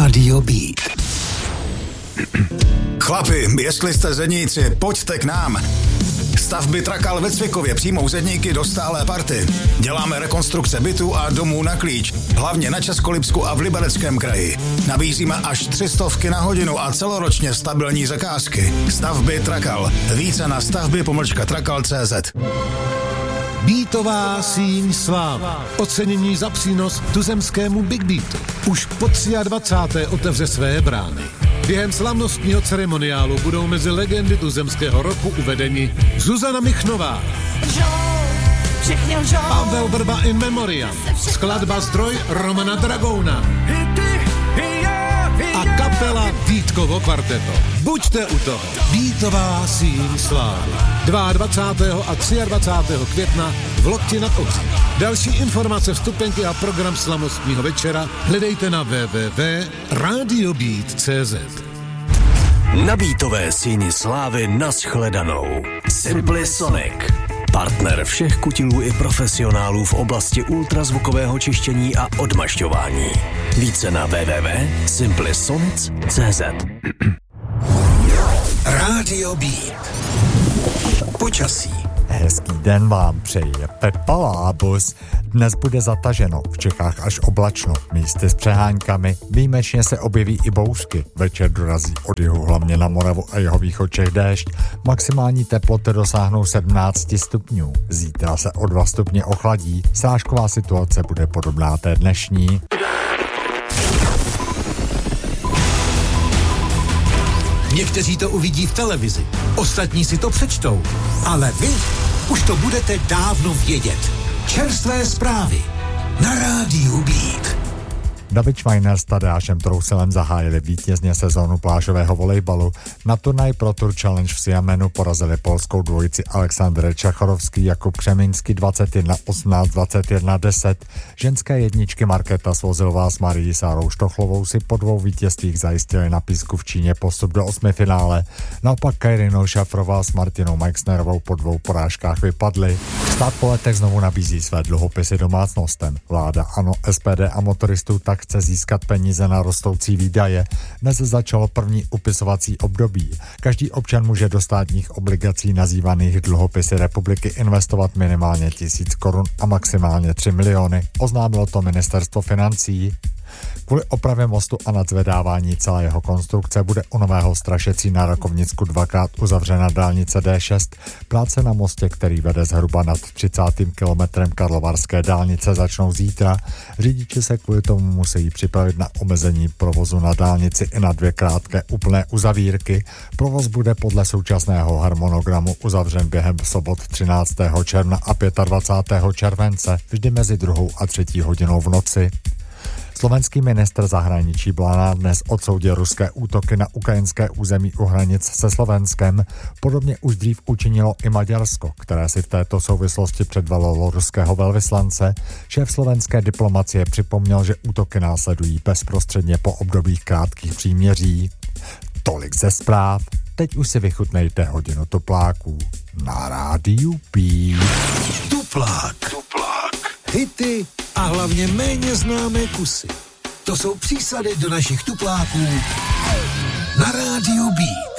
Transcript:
Rádio Beat. Chlapi, jestli jste zedníci, pojďte k nám. Stavby Trakal ve Cvikově přijmou zedníky do stálé party. Děláme rekonstrukce bytů a domů na klíč, hlavně na Českolipsku a v Libereckém kraji. Nabízíme až 300 na hodinu a celoročně stabilní zakázky. Stavby Trakal. Více na stavby-trakal.cz. Beatová síň sláva. Ocenění za přínos tuzemskému Big Beatu. Už po 23. otevře své brány. Během slavnostního ceremoniálu budou mezi legendy tuzemského roku uvedeni Zuzana Michnová, Pavel Vrba in memoriam, skladba Zdroj Romana Dragouna a kapela Vítkovo kvarteto. Buďte u toho. Beatová síň slávy. 22. a 23. května v Lokti nad Ohří. Další informace, vstupenky a program slavnostního večera hledejte na www.radiobeat.cz. Na Beatové síni slávy nashledanou. Simply Sonic. Partner všech kutilů i profesionálů v oblasti ultrazvukového čištění a odmašťování. Více na www.simplysonic.cz. Rádio Beat. Počasí. Hezký den vám přeje Pepa Lábus. Dnes bude zataženo, v Čechách až oblačno, místy s přeháňkami, výjimečně se objeví i bouřky. Večer dorazí od jihu hlavně na Moravu a jihovýchod Čech déšť. Maximální teploty dosáhnou 17 stupňů. Zítra se o 2 stupně ochladí, srážková situace bude podobná té dnešní. Někteří to uvidí v televizi, ostatní si to přečtou, ale vy už to budete dávno vědět. Čerstvé zprávy na Rádiu Beat. David Schweiner s Tadeášem Trousilem zahájili vítězně sezónu plážového volejbalu. Na turnaj Pro Tour Challenge v Siamenu porazili polskou dvojici Aleksandr Čachorovský, Jakub Křemínský 21-18, 21-10. Ženské jedničky Markéta Svozilová s Marií Sárou Štochlovou si po 2 vítězstvích zajistili na písku v Číně postup do 8. finále. Naopak Kajrinou Šafrová s Martinou Meixnerovou po 2 porážkách vypadly. Stát po letech znovu nabízí své dluhopisy domácnostem. Vláda, ANO, SPD a motoristů tak chce získat peníze na rostoucí výdaje. Dnes začalo první upisovací období. Každý občan může do státních obligací nazývaných dluhopisy republiky investovat minimálně 1000 korun a maximálně 3 miliony. Oznámilo to ministerstvo financí. Kvůli opravě mostu a nadzvedávání celé jeho konstrukce bude u Nového Strašecí na Rakovnicku 2krát uzavřena dálnice D6. Práce na mostě, který vede zhruba nad 30. kilometrem Karlovarské dálnice, začnou zítra. Řidiči se kvůli tomu musí připravit na omezení provozu na dálnici i na 2 krátké úplné uzavírky. Provoz bude podle současného harmonogramu uzavřen během sobot 13. června a 25. července, vždy mezi 2. a 3. hodinou v noci. Slovenský ministr zahraničí Blanár dnes odsoudil ruské útoky na ukrajinské území u hranic se Slovenskem. Podobně už dřív učinilo i Maďarsko, které si v této souvislosti předvolalo ruského velvyslance. Šéf slovenské diplomacie připomněl, že útoky následují bezprostředně po obdobích krátkých příměří. Tolik ze zpráv. Teď už si vychutnejte hodinu tupláků na Rádiu Beat. Tuplák. Hity a hlavně méně známé kusy. To jsou přísady do našich tupláků na Rádiu Beat.